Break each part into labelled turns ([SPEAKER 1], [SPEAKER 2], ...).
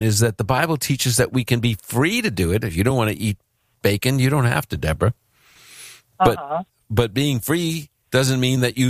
[SPEAKER 1] is that the Bible teaches that we can be free to do it. If you don't want to eat bacon, you don't have to, Deborah. But being free doesn't mean that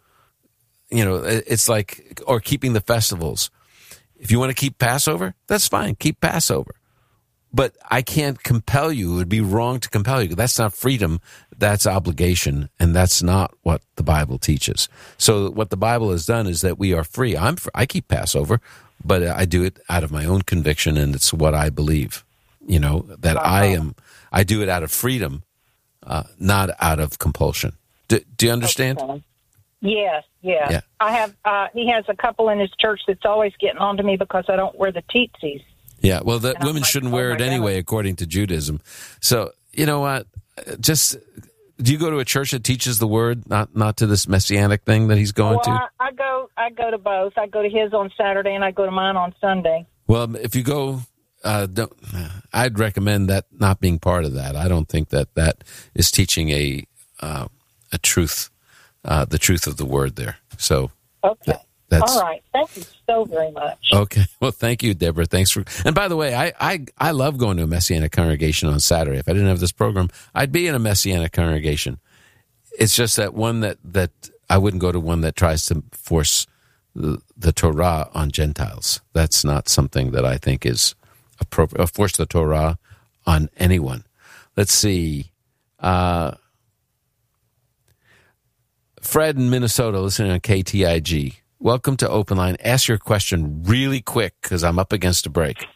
[SPEAKER 1] it's like, or keeping the festivals. If you want to keep Passover, that's fine. Keep Passover. But I can't compel you. It would be wrong to compel you. That's not freedom. That's obligation. And that's not what the Bible teaches. So what the Bible has done is that we are free. I keep Passover, but I do it out of my own conviction, and it's what I believe. That I do it out of freedom, not out of compulsion. Do you understand?
[SPEAKER 2] Okay. Yes. Yeah. I have. He has a couple in his church that's always getting on to me because I don't wear the tzitzis.
[SPEAKER 1] Yeah, well, women shouldn't wear it anyway, according to Judaism. So, you know what? Do you go to a church that teaches the word, not to this messianic thing that he's going to?
[SPEAKER 2] I go to both. I go to his on Saturday, and I go to mine on Sunday.
[SPEAKER 1] Well, if you go, I'd recommend that not being part of that. I don't think that is teaching a truth, the truth of the word there. So,
[SPEAKER 2] okay. All right. Thank you so very much.
[SPEAKER 1] Okay. Well, thank you, Deborah. Thanks for. And by the way, I love going to a Messianic congregation on Saturday. If I didn't have this program, I'd be in a Messianic congregation. It's just that one that I wouldn't go to one that tries to force the Torah on Gentiles. That's not something that I think is appropriate. Force the Torah on anyone. Let's see. Fred in Minnesota, listening on KTIG. Welcome to Open Line. Ask your question really quick because I'm up against a break.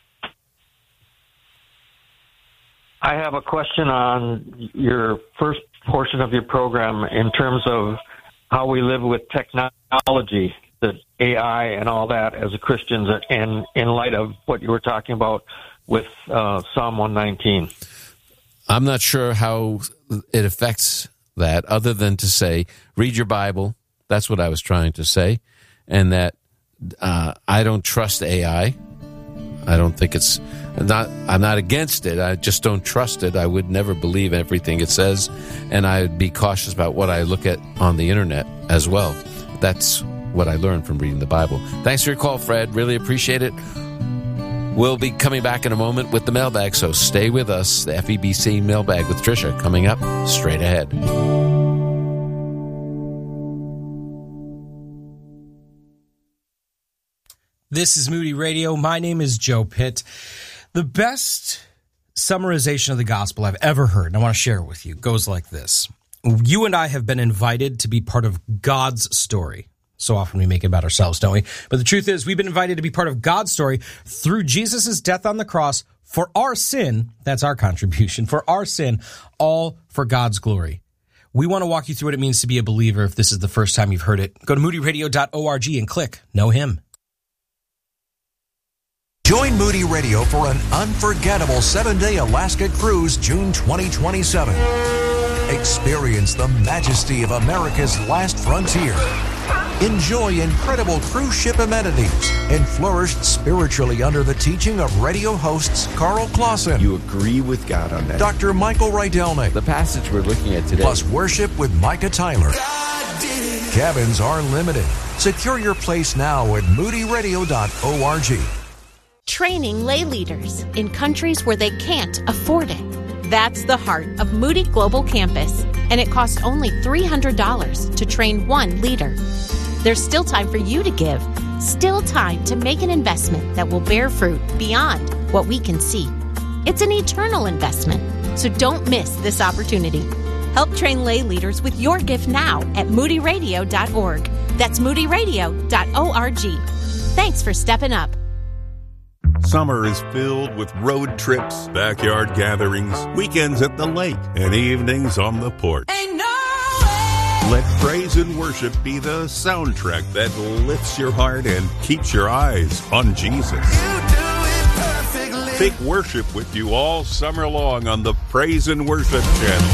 [SPEAKER 3] I have a question on your first portion of your program in terms of how we live with technology, the AI and all that as Christians, and in light of what you were talking about with Psalm 119.
[SPEAKER 1] I'm not sure how it affects that other than to say, read your Bible. That's what I was trying to say. And that I don't trust AI. I don't think I'm not against it. I just don't trust it. I would never believe everything it says. And I'd be cautious about what I look at on the internet as well. That's what I learned from reading the Bible. Thanks for your call, Fred. Really appreciate it. We'll be coming back in a moment with the mailbag, so stay with us. The FEBC mailbag with Tricia coming up straight ahead.
[SPEAKER 4] This is Moody Radio. My name is Joe Pitt. The best summarization of the gospel I've ever heard, and I want to share it with you, goes like this. You and I have been invited to be part of God's story. So often we make it about ourselves, don't we? But the truth is, we've been invited to be part of God's story through Jesus' death on the cross for our sin. That's our contribution. For our sin, all for God's glory. We want to walk you through what it means to be a believer. If this is the first time you've heard it, go to moodyradio.org and click Know Him.
[SPEAKER 5] Join Moody Radio for an unforgettable 7-day Alaska cruise, June 2027. Experience the majesty of America's last frontier. Enjoy incredible cruise ship amenities and flourish spiritually under the teaching of radio hosts Carl Clausen.
[SPEAKER 6] You agree with God on that.
[SPEAKER 5] Dr. Michael Rydelnik.
[SPEAKER 1] The passage we're looking at today.
[SPEAKER 5] Plus worship with Micah Tyler. Cabins are limited. Secure your place now at moodyradio.org.
[SPEAKER 7] Training lay leaders in countries where they can't afford it. That's the heart of Moody Global Campus, and it costs only $300 to train one leader. There's still time for you to give, still time to make an investment that will bear fruit beyond what we can see. It's an eternal investment, so don't miss this opportunity. Help train lay leaders with your gift now at moodyradio.org. That's moodyradio.org. Thanks for stepping up.
[SPEAKER 8] Summer is filled with road trips, backyard gatherings, weekends at the lake, and evenings on the porch. Let praise and worship be the soundtrack that lifts your heart and keeps your eyes on Jesus. Take worship with you all summer long on the Praise and Worship channel,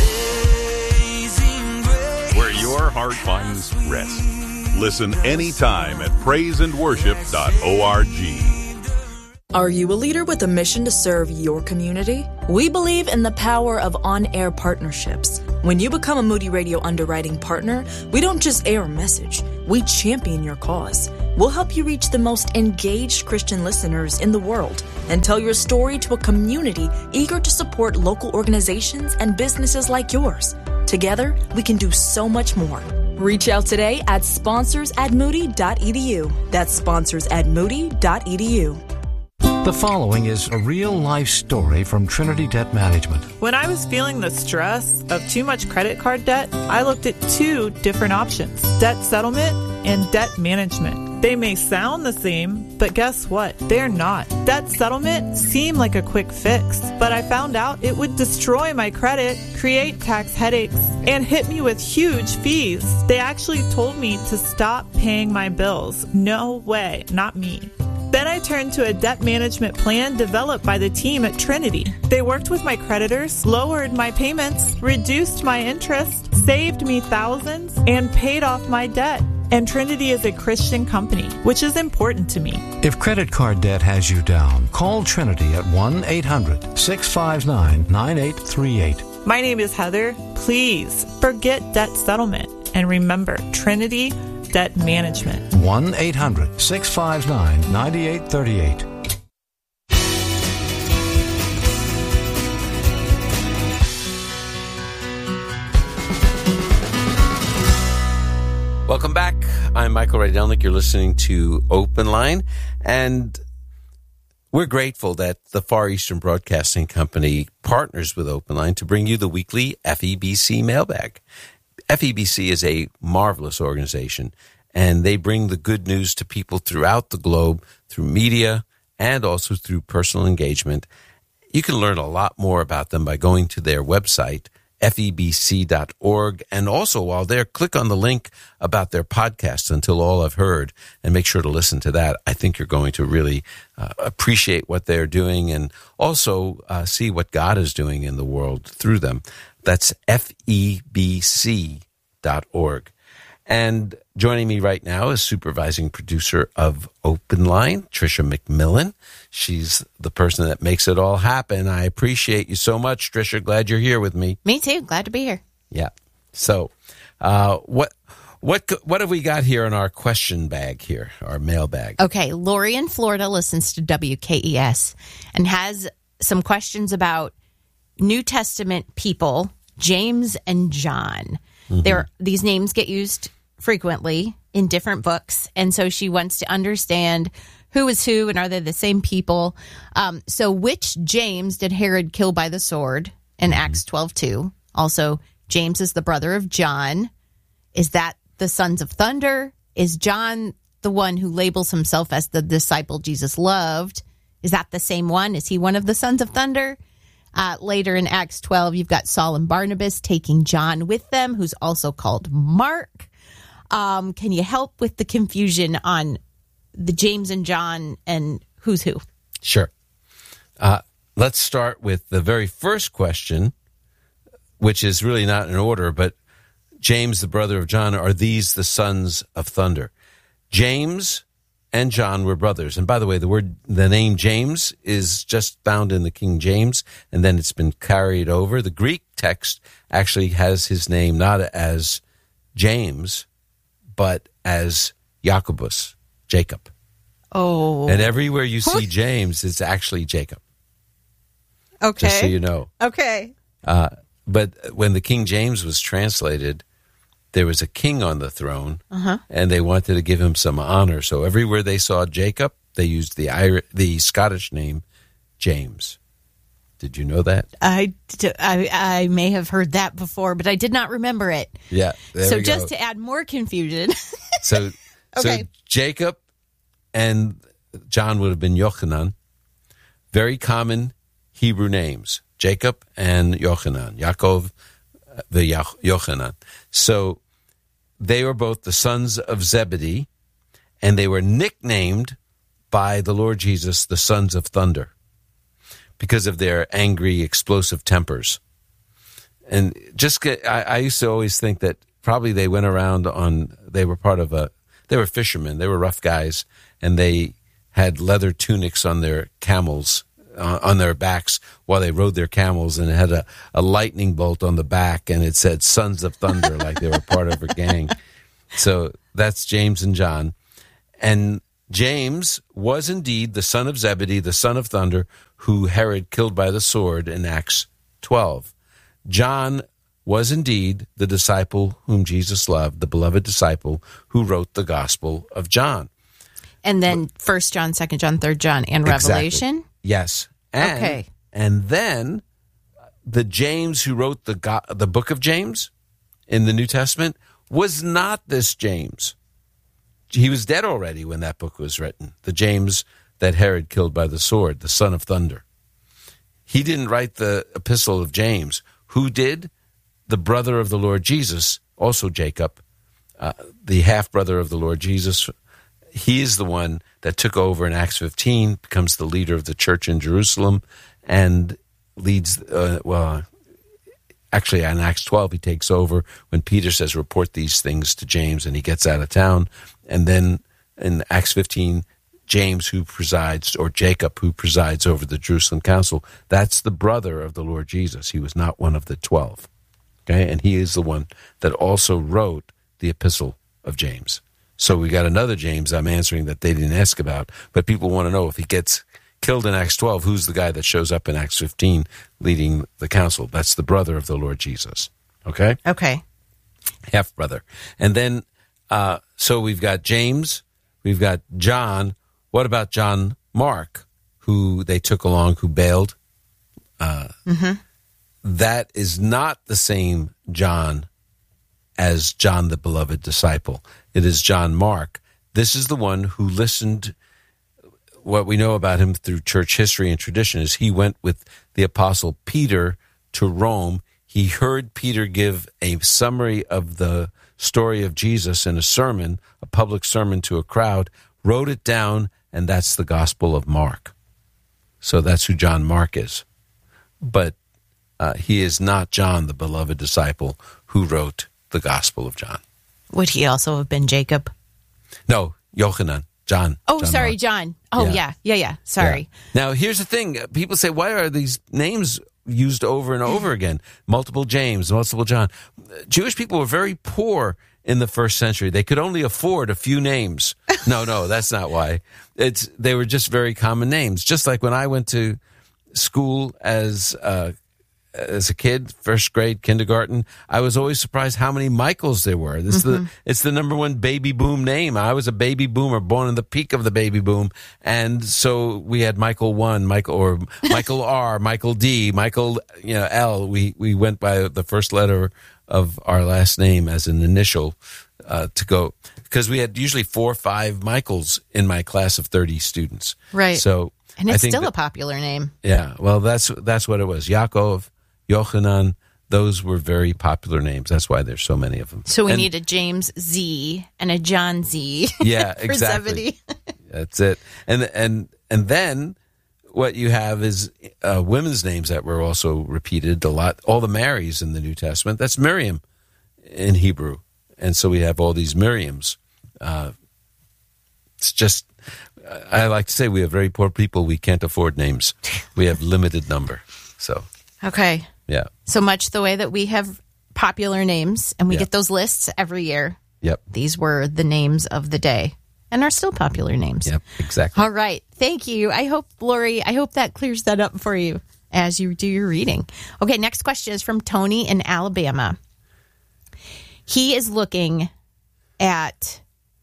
[SPEAKER 8] where your heart finds rest. Listen anytime at praiseandworship.org.
[SPEAKER 9] Are you a leader with a mission to serve your community? We believe in the power of on-air partnerships. When you become a Moody Radio underwriting partner, we don't just air a message. we champion your cause. We'll help you reach the most engaged Christian listeners in the world and tell your story to a community eager to support local organizations and businesses like yours. Together, we can do so much more. Reach out today at sponsors@moody.edu. That's sponsors@moody.edu.
[SPEAKER 6] The following is a real-life story from Trinity Debt Management.
[SPEAKER 10] When I was feeling the stress of too much credit card debt, I looked at two different options: debt settlement and debt management. They may sound the same, but guess what? They're not. Debt settlement seemed like a quick fix, but I found out it would destroy my credit, create tax headaches, and hit me with huge fees. They actually told me to stop paying my bills. No way, not me. Then I turned to a debt management plan developed by the team at Trinity. They worked with my creditors, lowered my payments, reduced my interest, saved me thousands, and paid off my debt. And Trinity is a Christian company, which is important to me.
[SPEAKER 6] If credit card debt has you down, call Trinity at 1-800-659-9838.
[SPEAKER 10] My name is Heather. Please forget debt settlement and remember Trinity Debt Management.
[SPEAKER 6] 1-800-659-9838.
[SPEAKER 1] Welcome back. I'm Michael Rydelnik. You're listening to Open Line, and we're grateful that the Far Eastern Broadcasting Company partners with Open Line to bring you the weekly FEBC mailbag. FEBC is a marvelous organization, and they bring the good news to people throughout the globe through media and also through personal engagement. You can learn a lot more about them by going to their website, febc.org, and also while there, click on the link about their podcast, Until All I've Heard, and make sure to listen to that. I think you're going to really appreciate what they're doing and also see what God is doing in the world through them. That's febc.org. And joining me right now is supervising producer of Open Line, Tricia McMillan. She's the person that makes it all happen. I appreciate you so much, Tricia. Glad you're here with me.
[SPEAKER 11] Me too. Glad to be here.
[SPEAKER 1] Yeah. So, what have we got here in our question bag here, our mail bag?
[SPEAKER 11] Okay. Lori in Florida listens to WKES and has some questions about New Testament people, James and John. Mm-hmm. These names get used frequently in different books, and so she wants to understand who is who and are they the same people. So which James did Herod kill by the sword in Acts 12:2? Also, James is the brother of John. Is that the sons of thunder? Is John the one who labels himself as the disciple Jesus loved? Is that the same one? Is he one of the sons of thunder? Later in Acts 12, you've got Saul and Barnabas taking John with them, who's also called Mark. Can you help with the confusion on the James and John and who's who?
[SPEAKER 1] Sure. Let's start with the very first question, which is really not in order, but James, the brother of John, are these the sons of thunder? James and John were brothers. And by the way, the name James is just found in the King James, and then it's been carried over. The Greek text actually has his name not as James, but as Jacobus, Jacob.
[SPEAKER 11] Oh.
[SPEAKER 1] And everywhere you see James, it's actually Jacob.
[SPEAKER 11] Okay.
[SPEAKER 1] Just so you know.
[SPEAKER 11] Okay.
[SPEAKER 1] But when the King James was translated, there was a king on the throne, and they wanted to give him some honor. So everywhere they saw Jacob, they used the Scottish name James. Did you know that?
[SPEAKER 11] I may have heard that before, but I did not remember it.
[SPEAKER 1] Yeah.
[SPEAKER 11] So just to add more confusion.
[SPEAKER 1] So Jacob and John would have been Yochanan. Very common Hebrew names. Jacob and Yochanan. Yaakov, the Yochanan. So they were both the sons of Zebedee, and they were nicknamed by the Lord Jesus the sons of thunder because of their angry, explosive tempers. And I used to always think that probably they went around they were fishermen, they were rough guys, and they had leather tunics on their camels, on their backs while they rode their camels, and it had a lightning bolt on the back, and it said Sons of Thunder, like they were part of a gang. So That's James and John. And James was indeed the son of Zebedee, the son of thunder, who Herod killed by the sword in Acts 12. John was indeed the disciple whom Jesus loved, the beloved disciple who wrote the Gospel of John.
[SPEAKER 11] And then 1 John, 2 John, 3 John, and Revelation?
[SPEAKER 1] Exactly. Yes.
[SPEAKER 11] Okay.
[SPEAKER 1] And then the James who wrote the book of James in the New Testament was not this James. He was dead already when that book was written, the James that Herod killed by the sword, the son of thunder. He didn't write the epistle of James. Who did? The brother of the Lord Jesus, also Jacob, the half-brother of the Lord Jesus. He is the one that took over in Acts 15, becomes the leader of the church in Jerusalem, and leads, actually in Acts 12 he takes over when Peter says, report these things to James, and he gets out of town. And then in Acts 15, James who presides, or Jacob who presides over the Jerusalem council, that's the brother of the Lord Jesus. He was not one of the 12. Okay, and he is the one that also wrote the epistle of James. So we got another James I'm answering that they didn't ask about, but people want to know if he gets killed in Acts 12, who's the guy that shows up in Acts 15 leading the council? That's the brother of the Lord Jesus. Okay?
[SPEAKER 11] Okay.
[SPEAKER 1] Half-brother. And then, so we've got James, we've got John. What about John Mark, who they took along, who bailed? That is not the same John as John the beloved disciple. It is John Mark. This is the one who listened. What we know about him through church history and tradition is he went with the apostle Peter to Rome. He heard Peter give a summary of the story of Jesus in a sermon, a public sermon to a crowd, wrote it down, and that's the Gospel of Mark. So that's who John Mark is. But he is not John, the beloved disciple, who wrote the Gospel of John.
[SPEAKER 11] Would he also have been Jacob?
[SPEAKER 1] No, Yochanan, John.
[SPEAKER 11] Oh,
[SPEAKER 1] John
[SPEAKER 11] sorry,
[SPEAKER 1] Mark.
[SPEAKER 11] John. Oh, yeah. Sorry.
[SPEAKER 1] Yeah. Now, here's the thing. People say, why are these names used over and over again? Multiple James, multiple John. Jewish people were very poor in the first century. They could only afford a few names. No, that's not why. They were just very common names. Just like when I went to school as a kid, first grade, kindergarten, I was always surprised how many Michaels there were. It's the number one baby boom name. I was a baby boomer, born in the peak of the baby boom, and so we had Michael 1, Michael R, Michael D, Michael L. We went by the first letter of our last name as an initial to go, because we had usually 4 or 5 Michaels in my class of 30 students.
[SPEAKER 11] Right.
[SPEAKER 1] So,
[SPEAKER 11] and it's still a popular name.
[SPEAKER 1] Yeah. Well, that's what it was. Yaakov, Yochanan, those were very popular names. That's why there's so many of them.
[SPEAKER 11] So we need a James Z and a John Z.
[SPEAKER 1] Yeah,
[SPEAKER 11] for
[SPEAKER 1] exactly.
[SPEAKER 11] Zebedee.
[SPEAKER 1] That's it. And then what you have is women's names that were also repeated a lot. All the Marys in the New Testament, that's Miriam in Hebrew. And so we have all these Miriams. It's just, I like to say we have very poor people. We can't afford names. We have limited number. So.
[SPEAKER 11] Okay.
[SPEAKER 1] Yeah.
[SPEAKER 11] So much the way that we have popular names, and we get those lists every year.
[SPEAKER 1] Yep.
[SPEAKER 11] These were the names of the day, and are still popular names.
[SPEAKER 1] Yep, exactly.
[SPEAKER 11] All right. Thank you. I hope, Lori, that clears that up for you as you do your reading. Okay, next question is from Tony in Alabama. He is looking at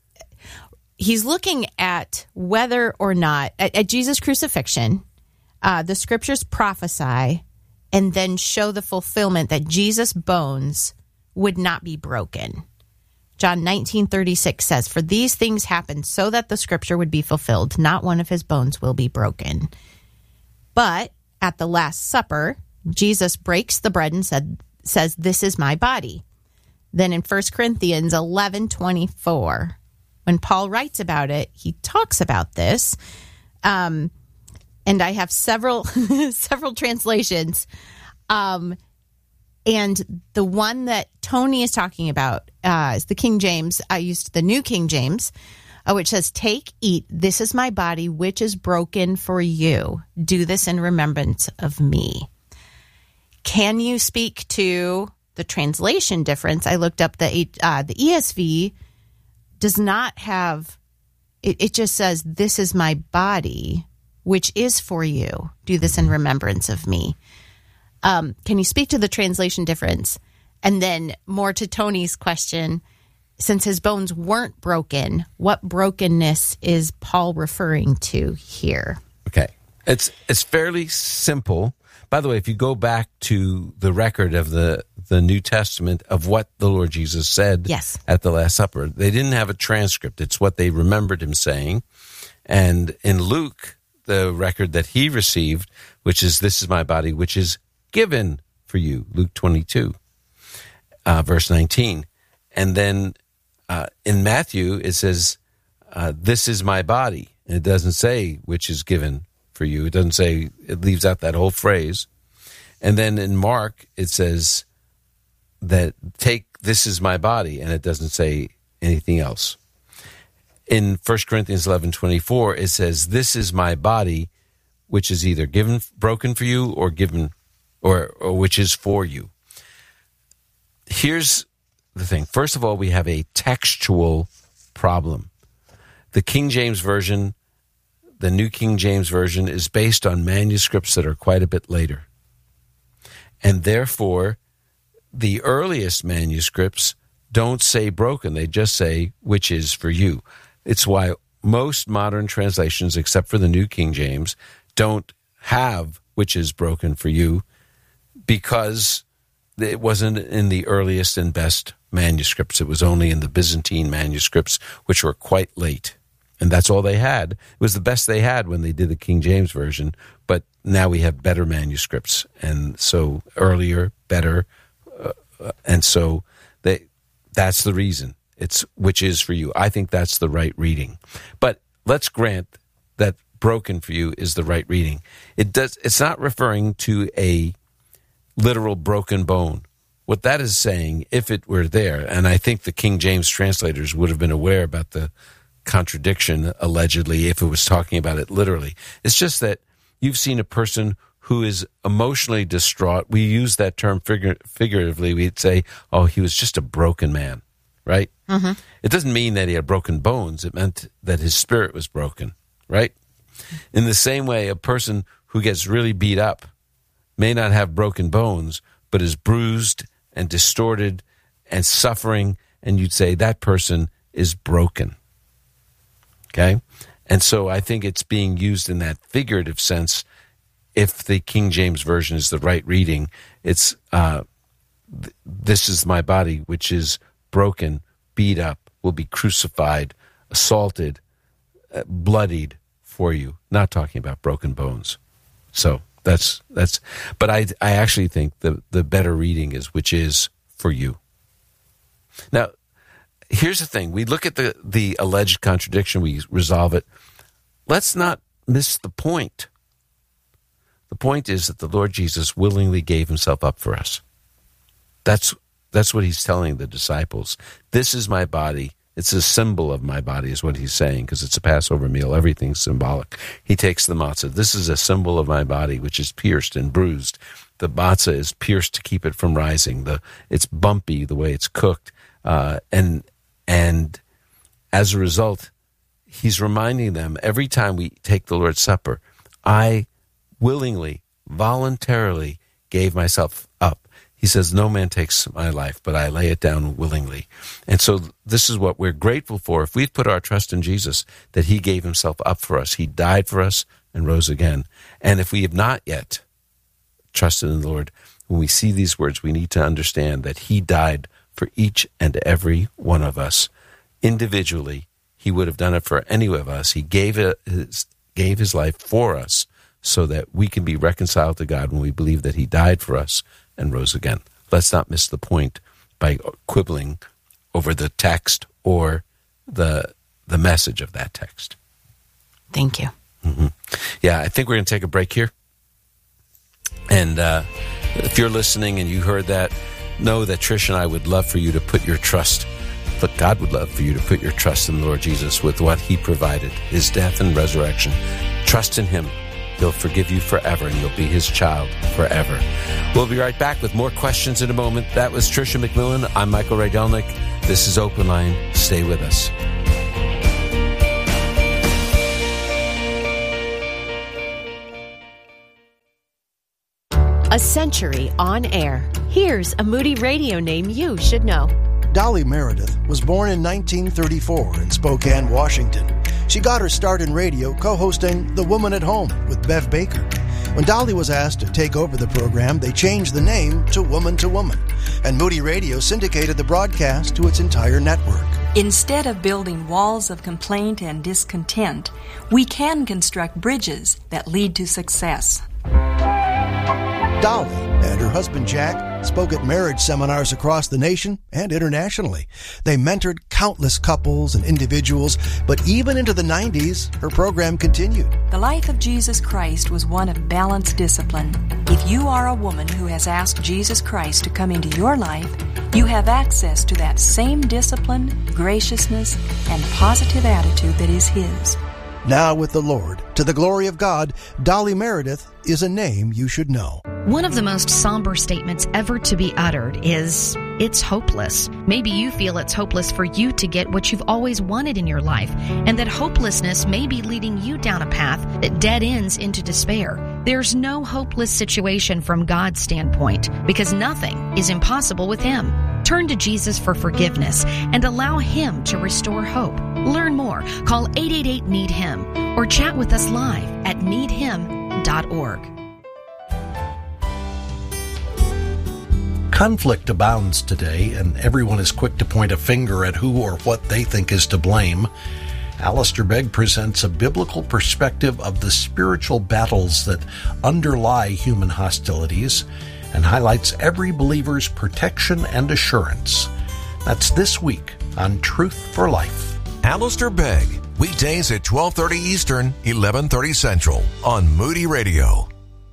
[SPEAKER 11] whether or not, at Jesus' crucifixion, the scriptures prophesy and then show the fulfillment that Jesus' bones would not be broken. John 19:36 says, "For these things happened so that the scripture would be fulfilled. Not one of his bones will be broken." But at the Last Supper, Jesus breaks the bread and says, "This is my body." Then in 1 Corinthians 11:24, when Paul writes about it, he talks about this. And I have several translations. And the one that Tony is talking about is the King James. I used the New King James, which says, "Take, eat, this is my body, which is broken for you. Do this in remembrance of me." Can you speak to the translation difference? I looked up the ESV does not have, it just says, this is my body, which is for you. Do this in remembrance of me. Can you speak to the translation difference? And then more to Tony's question, since his bones weren't broken, what brokenness is Paul referring to here?
[SPEAKER 1] Okay. It's fairly simple. By the way, if you go back to the record of the New Testament of what the Lord Jesus said at the Last Supper, they didn't have a transcript. It's what they remembered him saying. And in Luke, the record that he received, which is, this is my body, which is given for you, Luke 22, verse 19. And then in Matthew, it says, this is my body. And it doesn't say, which is given for you. It doesn't say, it leaves out that whole phrase. And then in Mark, it says that this is my body, and it doesn't say anything else. In 1 Corinthians 11:24, it says, this is my body, which is either broken for you or given, or which is for you. Here's the thing. First of all, we have a textual problem. The King James Version, the New King James Version, is based on manuscripts that are quite a bit later. And therefore, the earliest manuscripts don't say broken. They just say, which is for you. It's why most modern translations, except for the New King James, don't have which is broken for you, because it wasn't in the earliest and best manuscripts. It was only in the Byzantine manuscripts, which were quite late. And that's all they had. It was the best they had when they did the King James Version, but now we have better manuscripts. And so earlier, better, and so that's the reason. It's which is for you. I think that's the right reading. But let's grant that broken for you is the right reading. It's not referring to a literal broken bone. What that is saying, if it were there, and I think the King James translators would have been aware about the contradiction, allegedly, if it was talking about it literally. It's just that you've seen a person who is emotionally distraught. We use that term figuratively. We'd say, oh, he was just a broken man, right? Mm-hmm. It doesn't mean that he had broken bones. It meant that his spirit was broken, right? In the same way, a person who gets really beat up may not have broken bones, but is bruised and distorted and suffering, and you'd say that person is broken. Okay? And so I think it's being used in that figurative sense. If the King James Version is the right reading, it's this is my body, which is broken, beat up, will be crucified, assaulted, bloodied for you. Not talking about broken bones. So that's. But I actually think the better reading is which is for you. Now, here's the thing. We look at the alleged contradiction. We resolve it. Let's not miss the point. The point is that the Lord Jesus willingly gave himself up for us. That's what he's telling the disciples. This is my body. It's a symbol of my body is what he's saying, because it's a Passover meal. Everything's symbolic. He takes the matzah. This is a symbol of my body, which is pierced and bruised. The matzah is pierced to keep it from rising. It's bumpy the way it's cooked. And as a result, he's reminding them every time we take the Lord's Supper, I willingly, voluntarily gave myself up. He says, no man takes my life, but I lay it down willingly. And so this is what we're grateful for. If we've put our trust in Jesus, that he gave himself up for us. He died for us and rose again. And if we have not yet trusted in the Lord, when we see these words, we need to understand that he died for each and every one of us. Individually, he would have done it for any of us. He gave his life for us so that we can be reconciled to God when we believe that he died for us and rose again. Let's not miss the point by quibbling over the text or the message of that text.
[SPEAKER 11] Thank you.
[SPEAKER 1] Mm-hmm. Yeah, I think we're going to take a break here. And if you're listening and you heard that, know that Trish and I would love for you to put your trust, but God would love for you to put your trust in the Lord Jesus with what he provided, his death and resurrection. Trust in him. He'll forgive you forever, and you'll be his child forever. We'll be right back with more questions in a moment. That was Tricia McMillan. I'm Michael Rydelnik. This is Open Line. Stay with us.
[SPEAKER 7] A century on air. Here's a Moody Radio name you should know.
[SPEAKER 12] Dolly Meredith was born in 1934 in Spokane, Washington. She got her start in radio co-hosting The Woman at Home with Bev Baker. When Dolly was asked to take over the program, they changed the name to Woman, and Moody Radio syndicated the broadcast to its entire network.
[SPEAKER 13] Instead of building walls of complaint and discontent, we can construct bridges that lead to success.
[SPEAKER 12] Dolly and her husband Jack spoke at marriage seminars across the nation and internationally. They mentored countless couples and individuals, but even into the 90s, her program continued.
[SPEAKER 13] The life of Jesus Christ was one of balanced discipline. If you are a woman who has asked Jesus Christ to come into your life, you have access to that same discipline, graciousness, and positive attitude that is His.
[SPEAKER 12] Now with the Lord, to the glory of God, Dolly Meredith is a name you should know.
[SPEAKER 14] One of the most somber statements ever to be uttered is, it's hopeless. Maybe you feel it's hopeless for you to get what you've always wanted in your life, and that hopelessness may be leading you down a path that dead ends into despair. There's no hopeless situation from God's standpoint, because nothing is impossible with Him. Turn to Jesus for forgiveness and allow Him to restore hope. Learn more. Call 888-NEED-HIM or chat with us live at needhim.org.
[SPEAKER 15] Conflict abounds today, and everyone is quick to point a finger at who or what they think is to blame. Alistair Begg presents a biblical perspective of the spiritual battles that underlie human hostilities and highlights every believer's protection and assurance. That's this week on Truth for Life.
[SPEAKER 5] Alistair Begg, weekdays at 12:30 Eastern, 11:30 Central on Moody Radio.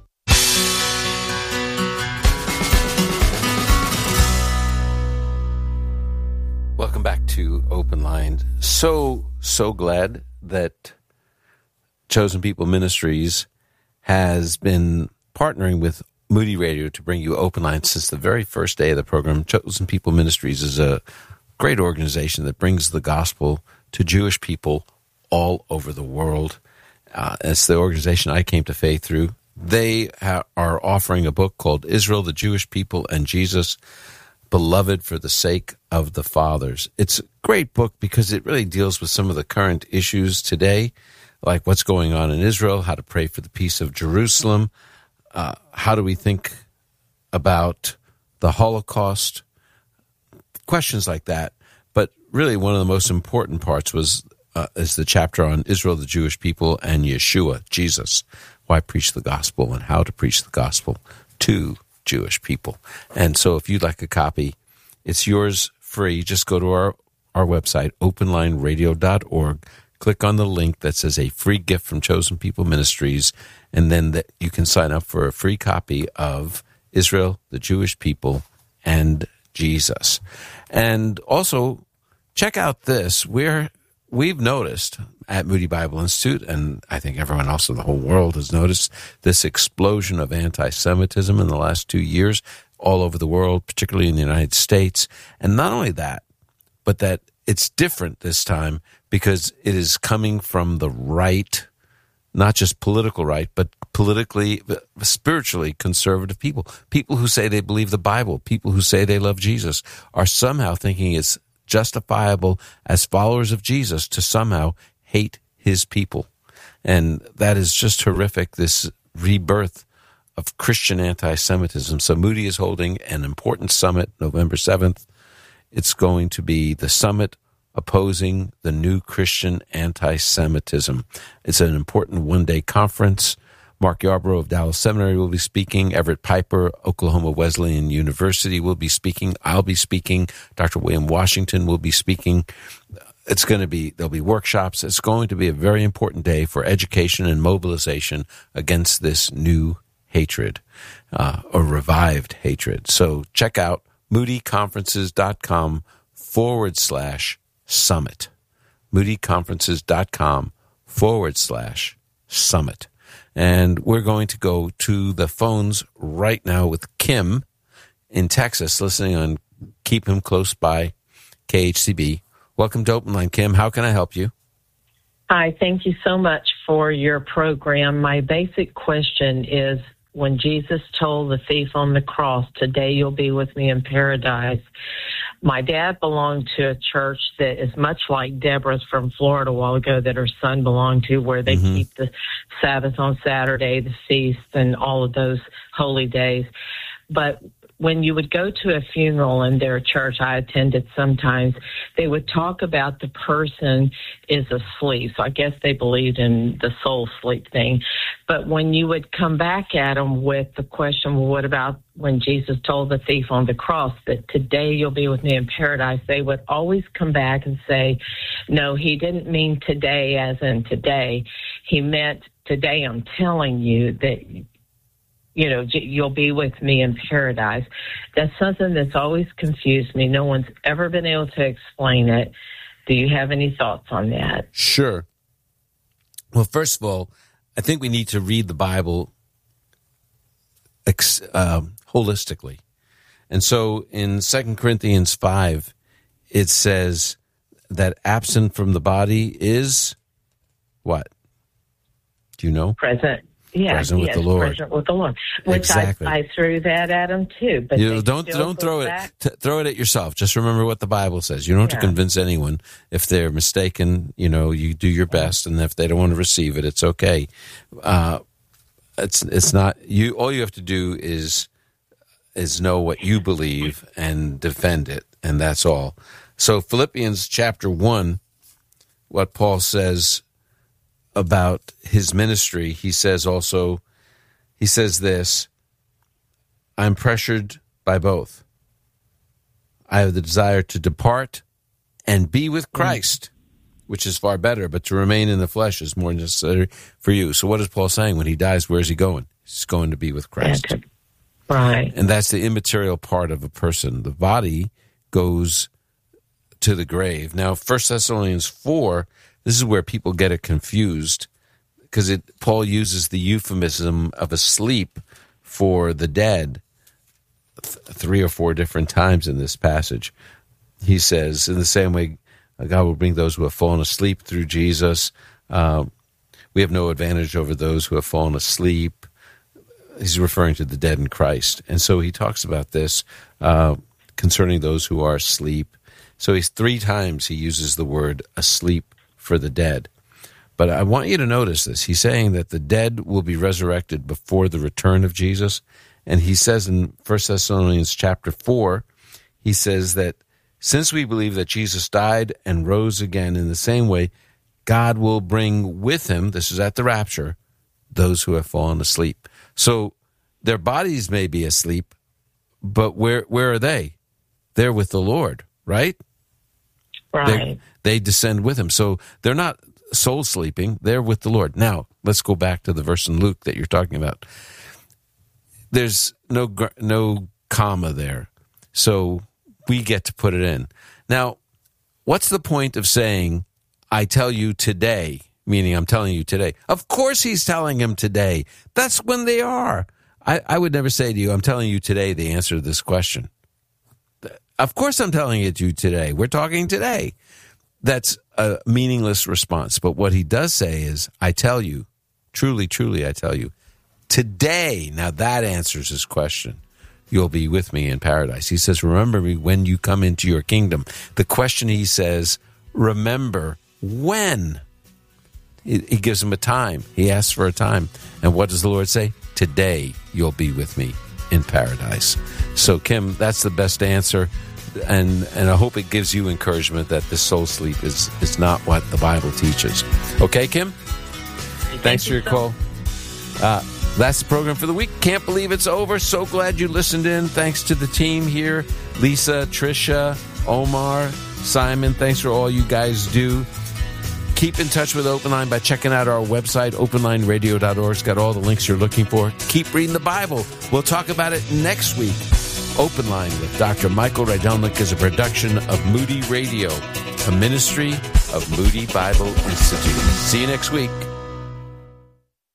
[SPEAKER 1] Welcome back to Open Line. So glad that Chosen People Ministries has been partnering with Moody Radio to bring you Open Line since the very first day of the program. Chosen People Ministries is a great organization that brings the gospel to Jewish people all over the world. It's the organization I came to faith through. They are offering a book called Israel, the Jewish People, and Jesus, Beloved for the Sake of the Fathers. It's a great book because it really deals with some of the current issues today, like what's going on in Israel, how to pray for the peace of Jerusalem, how do we think about the Holocaust, questions like that. But really one of the most important parts is the chapter on Israel, the Jewish people, and Yeshua, Jesus, why preach the gospel and how to preach the gospel to Jewish people. And so if you'd like a copy, it's yours free. Just go to our website, openlineradio.org, click on the link that says a free gift from Chosen People Ministries, and then you can sign up for a free copy of Israel, the Jewish People, and Jesus. And also, check out this. We've noticed at Moody Bible Institute, and I think everyone else in the whole world has noticed, this explosion of anti-Semitism in the last 2 years all over the world, particularly in the United States. And not only that, but that it's different this time because it is coming from the right, not just political right, but politically, spiritually conservative people. People who say they believe the Bible, people who say they love Jesus, are somehow thinking it's justifiable as followers of Jesus to somehow hate his people. And that is just horrific, this rebirth of Christian anti-Semitism. So Moody is holding an important summit November 7th. It's going to be the summit opposing the new Christian anti-Semitism. It's an important one-day conference. Mark Yarbrough of Dallas Seminary will be speaking. Everett Piper, Oklahoma Wesleyan University will be speaking. I'll be speaking. Dr. William Washington will be speaking. There'll be workshops. It's going to be a very important day for education and mobilization against this new hatred, or revived hatred. So check out moodyconferences.com/summit. moodyconferences.com/summit. And we're going to go to the phones right now with Kim in Texas, listening on Keep Him Close By. KHCB. Welcome to Open Line, Kim. How can I help you?
[SPEAKER 16] Hi, thank you so much for your program. My basic question is, when Jesus told the thief on the cross, "Today you'll be with me in paradise," my dad belonged to a church that is much like Deborah's from Florida a while ago that her son belonged to, where they keep the Sabbath on Saturday, the feast, and all of those holy days. But when you would go to a funeral in their church, I attended sometimes, they would talk about the person is asleep. So I guess they believed in the soul sleep thing. But when you would come back at them with the question, well, what about when Jesus told the thief on the cross that today you'll be with me in paradise, they would always come back and say, no, he didn't mean today as in today. He meant today I'm telling you that you'll be with me in paradise. That's something that's always confused me. No one's ever been able to explain it. Do you have any thoughts on that?
[SPEAKER 1] Sure. Well, first of all, I think we need to read the Bible holistically. And so in 2 Corinthians 5, it says that absent from the body is what? Do you know?
[SPEAKER 16] Present. Yeah,
[SPEAKER 1] present with the Lord.
[SPEAKER 16] Present with the Lord. Which exactly. I threw that at him too. But
[SPEAKER 1] don't throw it. Throw it at yourself. Just remember what the Bible says. You don't have to convince anyone. If they're mistaken, you do your best, and if they don't want to receive it, it's okay. It's not you. All you have to do is know what you believe and defend it, and that's all. So Philippians chapter 1, what Paul says about his ministry, he says this, I'm pressured by both. I have the desire to depart and be with Christ, which is far better, but to remain in the flesh is more necessary for you. So what is Paul saying? When he dies, where's he going? He's going to be with Christ.
[SPEAKER 16] Right.
[SPEAKER 1] And that's the immaterial part of a person. The body goes to the grave. Now, 1 Thessalonians 4, this is where people get it confused, because Paul uses the euphemism of asleep for the dead 3 or 4 different times in this passage. He says, in the same way, God will bring those who have fallen asleep through Jesus. We have no advantage over those who have fallen asleep. He's referring to the dead in Christ. And so he talks about this concerning those who are asleep. So 3 times he uses the word asleep for the dead. But I want you to notice this. He's saying that the dead will be resurrected before the return of Jesus. And he says in 1 Thessalonians chapter 4, he says that since we believe that Jesus died and rose again in the same way, God will bring with him, this is at the rapture, those who have fallen asleep. So their bodies may be asleep, but where are they? They're with the Lord, right?
[SPEAKER 16] Right.
[SPEAKER 1] They descend with him. So they're not soul sleeping. They're with the Lord. Now, let's go back to the verse in Luke that you're talking about. There's no comma there. So we get to put it in. Now, what's the point of saying, I tell you today, meaning I'm telling you today? Of course he's telling him today. That's when they are. I would never say to you, I'm telling you today the answer to this question. Of course I'm telling it to you today. We're talking today. That's a meaningless response. But what he does say is, I tell you, truly, truly, I tell you, today, now that answers his question. You'll be with me in paradise. He says, remember me when you come into your kingdom. The question, he says, remember when? He gives him a time. He asks for a time. And what does the Lord say? Today you'll be with me in paradise. So, Kim, that's the best answer. And I hope it gives you encouragement that this soul sleep is not what the Bible teaches. Okay, Kim? Thanks for your call. That's the program for the week. Can't believe it's over. So glad you listened in. Thanks to the team here. Lisa, Tricia, Omar, Simon. Thanks for all you guys do. Keep in touch with Open Line by checking out our website, openlineradio.org. It's got all the links you're looking for. Keep reading the Bible. We'll talk about it next week. Open Line with Dr. Michael Rydelnik is a production of Moody Radio, a ministry of Moody Bible Institute. See you next week.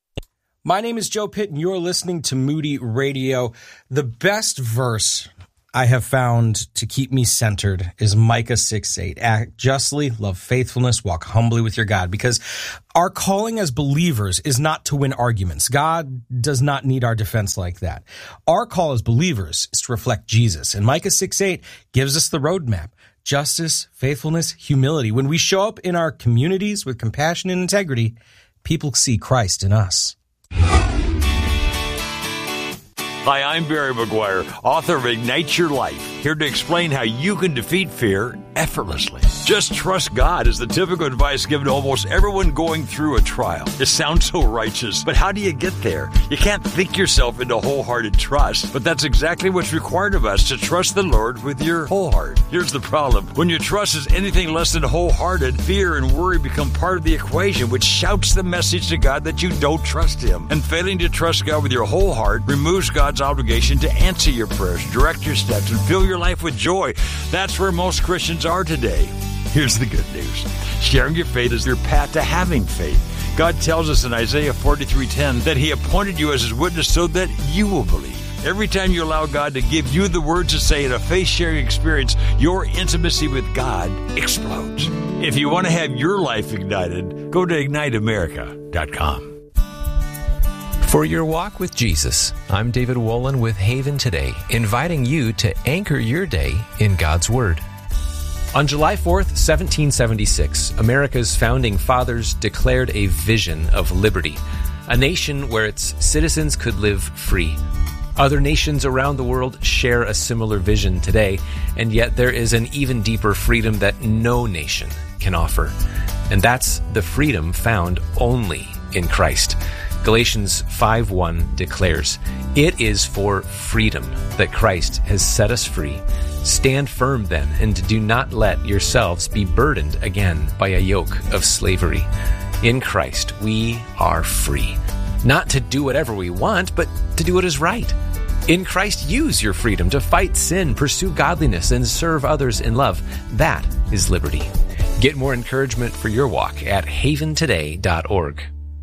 [SPEAKER 4] My name is Joe Pitt, and you're listening to Moody Radio. The best verse I have found to keep me centered is Micah 6:8. Act justly, love faithfulness, walk humbly with your God. Because our calling as believers is not to win arguments. God does not need our defense like that. Our call as believers is to reflect Jesus. And Micah 6:8 gives us the roadmap. Justice, faithfulness, humility. When we show up in our communities with compassion and integrity, people see Christ in us.
[SPEAKER 17] Hi, I'm Barry McGuire, author of Ignite Your Life, here to explain how you can defeat fear effortlessly. Just trust God is the typical advice given to almost everyone going through a trial. It sounds so righteous, but how do you get there? You can't think yourself into wholehearted trust, but that's exactly what's required of us, to trust the Lord with your whole heart. Here's the problem. When your trust is anything less than wholehearted, fear and worry become part of the equation, which shouts the message to God that you don't trust Him. And failing to trust God with your whole heart removes God's obligation to answer your prayers, direct your steps, and fill your life with joy. That's where most Christians are today. Here's the good news. Sharing your faith is your path to having faith. God tells us in Isaiah 43:10 that He appointed you as His witness so that you will believe. Every time you allow God to give you the words to say in a faith-sharing experience, your intimacy with God explodes. If you want to have your life ignited, go to IgniteAmerica.com.
[SPEAKER 18] For your walk with Jesus, I'm David Wolin with Haven Today, inviting you to anchor your day in God's Word. On July 4th, 1776, America's founding fathers declared a vision of liberty, a nation where its citizens could live free. Other nations around the world share a similar vision today, and yet there is an even deeper freedom that no nation can offer. And that's the freedom found only in Christ. Galatians 5:1 declares, "It is for freedom that Christ has set us free. Stand firm then, and do not let yourselves be burdened again by a yoke of slavery." In Christ, we are free. Not to do whatever we want, but to do what is right. In Christ, use your freedom to fight sin, pursue godliness, and serve others in love. That is liberty. Get more encouragement for your walk at haventoday.org.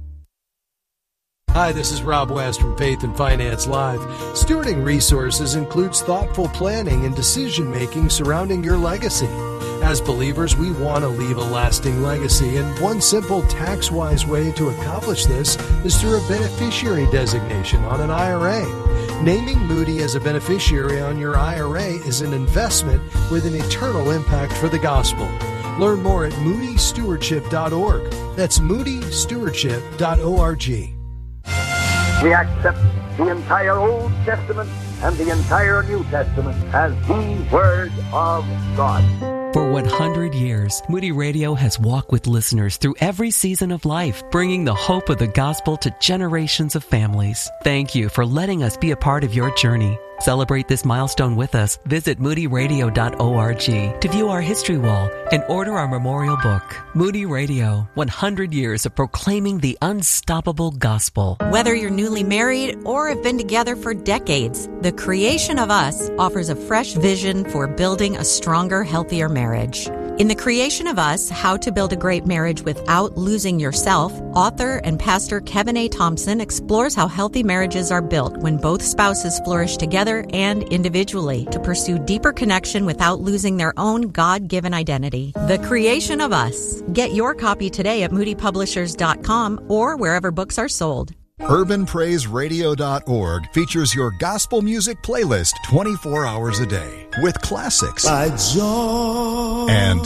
[SPEAKER 19] Hi, this is Rob West from Faith and Finance Live. Stewarding resources includes thoughtful planning and decision-making surrounding your legacy. As believers, we want to leave a lasting legacy, and one simple tax-wise way to accomplish this is through a beneficiary designation on an IRA. Naming Moody as a beneficiary on your IRA is an investment with an eternal impact for the gospel. Learn more at moodystewardship.org. That's moodystewardship.org.
[SPEAKER 20] We accept the entire Old Testament and the entire New Testament as the Word of God.
[SPEAKER 21] For 100 years, Moody Radio has walked with listeners through every season of life, bringing the hope of the gospel to generations of families. Thank you for letting us be a part of your journey. Celebrate this milestone with us. Visit moodyradio.org to view our history wall and order our memorial book. Moody Radio, 100 years of proclaiming the unstoppable gospel.
[SPEAKER 22] Whether you're newly married or have been together for decades, The Creation of Us offers a fresh vision for building a stronger, healthier marriage. In The Creation of Us, How to Build a Great Marriage Without Losing Yourself, author and pastor Kevin A. Thompson explores how healthy marriages are built when both spouses flourish together and individually to pursue deeper connection without losing their own God-given identity. The Creation of Us. Get your copy today at moodypublishers.com or wherever books are sold.
[SPEAKER 23] UrbanPraiseRadio.org features your gospel music playlist 24 hours a day with classics and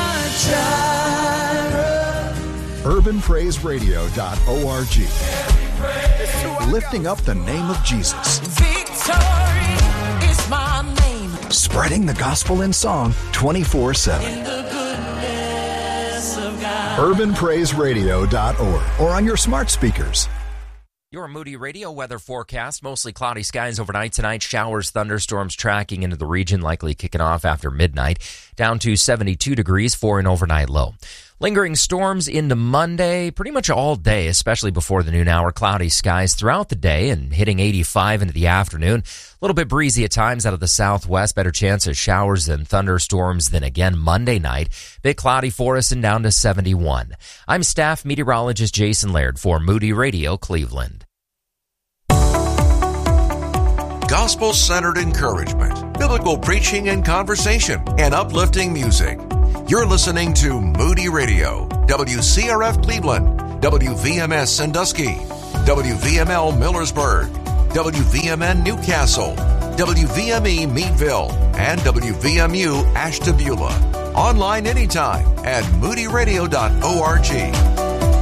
[SPEAKER 23] UrbanPraiseRadio.org, lifting up the name of Jesus. Victory is my name. Spreading the gospel in song 24/7. UrbanPraiseRadio.org or on your smart speakers.
[SPEAKER 24] Your Moody Radio weather forecast, mostly cloudy skies overnight tonight, showers, thunderstorms tracking into the region, likely kicking off after midnight, down to 72 degrees for an overnight low. Lingering storms into Monday, pretty much all day, especially before the noon hour. Cloudy skies throughout the day and hitting 85 into the afternoon. A little bit breezy at times out of the southwest. Better chance of showers and thunderstorms than again Monday night. Bit cloudy for us and down to 71. I'm staff meteorologist Jason Laird for Moody Radio Cleveland.
[SPEAKER 5] gospel-centered encouragement, biblical preaching and conversation, and uplifting music. You're listening to Moody Radio, WCRF Cleveland, WVMS Sandusky, WVML Millersburg, WVMN Newcastle, WVME Meadville, and WVMU Ashtabula. Online anytime at moodyradio.org.